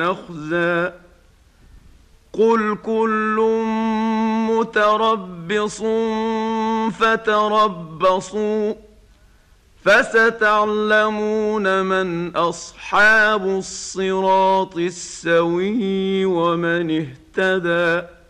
نخزى قل كل متربص فتربصوا فستعلمون من أصحاب الصراط السوي ومن اهتدى.